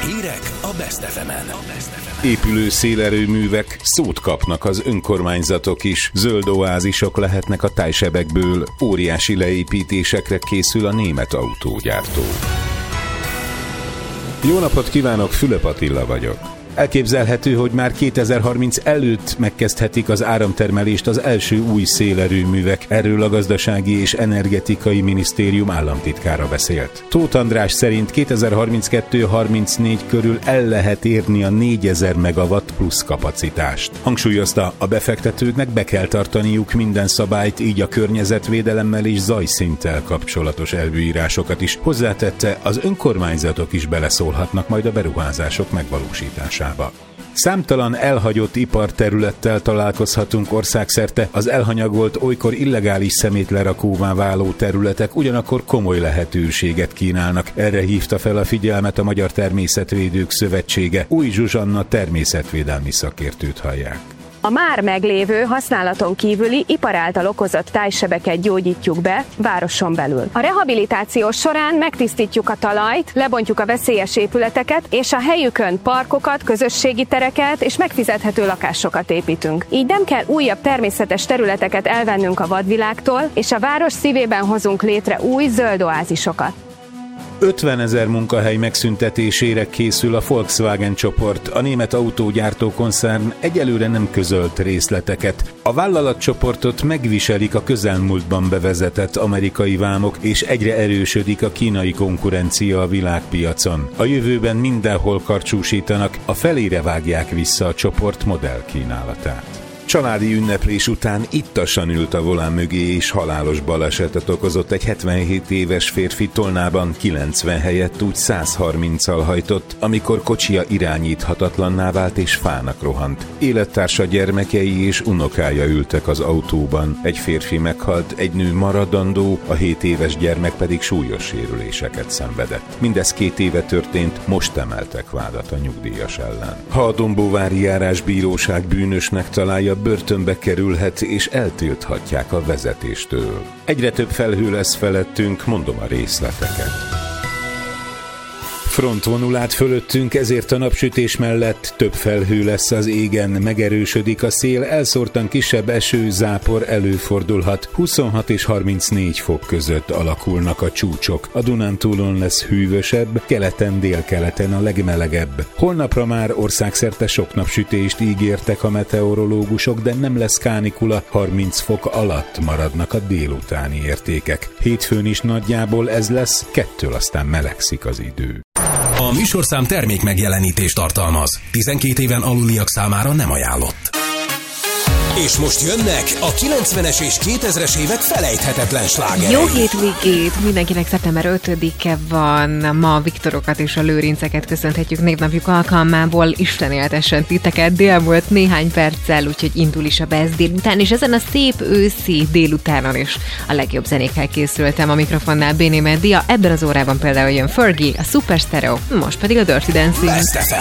Hírek a Best FM-en. Épülő szélerőművek, szót kapnak az önkormányzatok is. Zöld oázisok lehetnek a tájsebekből. Óriási leépítésekre készül a német autógyártó. Jó napot kívánok, Fülöp Attila vagyok. Elképzelhető, hogy már 2030 előtt megkezdhetik az áramtermelést az első új szélerőművek. Erről a Gazdasági és Energetikai Minisztérium államtitkára beszélt. Tóth András szerint 2032-34 körül el lehet érni a 4000 megawatt plusz kapacitást. Hangsúlyozta, a befektetőknek be kell tartaniuk minden szabályt, így a környezetvédelemmel és zajszinttel kapcsolatos előírásokat is. Hozzátette, az önkormányzatok is beleszólhatnak majd a beruházások megvalósításába. Számtalan elhagyott iparterülettel találkozhatunk országszerte, az elhanyagolt, olykor illegális szemétlerakóvá váló területek ugyanakkor komoly lehetőséget kínálnak. Erre hívta fel a figyelmet a Magyar Természetvédők Szövetsége. Új Zsuzsanna természetvédelmi szakértőt hallják. A már meglévő, használaton kívüli ipar által okozott tájsebeket gyógyítjuk be városon belül. A rehabilitáció során megtisztítjuk a talajt, lebontjuk a veszélyes épületeket, és a helyükön parkokat, közösségi tereket és megfizethető lakásokat építünk. Így nem kell újabb természetes területeket elvennünk a vadvilágtól, és a város szívében hozunk létre új zöld oázisokat. 50 000 munkahely megszüntetésére készül a Volkswagen csoport. A német autógyártó koncern egyelőre nem közölt részleteket. A vállalatcsoportot megviselik a közelmúltban bevezetett amerikai vámok, és egyre erősödik a kínai konkurencia a világpiacon. A jövőben mindenhol karcsúsítanak, a felére vágják vissza a csoport modellkínálatát. Családi ünneplés után ittasan ült a volán mögé és halálos balesetet okozott egy 77 éves férfi Tolnában, 90 helyett úgy 130-al hajtott, amikor kocsija irányíthatatlanná vált és fának rohant. Élettársa, gyermekei és unokája ültek az autóban. Egy férfi meghalt, egy nő maradandó, a 7 éves gyermek pedig súlyos sérüléseket szenvedett. Mindez 2 éve történt, most emeltek vádat a nyugdíjas ellen. Ha a Dombóvári Járásbíróság bűnösnek találja, börtönbe kerülhet és eltilthatják a vezetéstől. Egyre több felhő lesz felettünk, mondom a részleteket. Frontvonulát fölöttünk, ezért a napsütés mellett több felhő lesz az égen, megerősödik a szél, elszórtan kisebb eső, zápor előfordulhat. 26 és 34 fok között alakulnak a csúcsok. A Dunántúlon lesz hűvösebb, keleten, délkeleten a legmelegebb. Holnapra már országszerte sok napsütést ígértek a meteorológusok, de nem lesz kánikula, 30 fok alatt maradnak a délutáni értékek. Hétfőn is nagyjából ez lesz, kettől aztán melegszik az idő. A műsorszám termék megjelenítést tartalmaz. 12 éven aluliak számára nem ajánlott. És most jönnek a 90-es és 2000-es évek felejthetetlen slágerei. Jó hétvégét! Mindenkinek szeptember 5-e van. Ma Viktorokat és a Lőrinceket köszönhetjük névnapjuk alkalmából. Isten éltessen titeket, dél volt néhány perccel, úgyhogy indul is a Best délután, és ezen a szép őszi délutánon is a legjobb zenékkel készültem. A mikrofonnál Béné Meddia. Ebben az órában például jön Fergie, a Super Stereo, most pedig a Dirty Dancing. Best FM.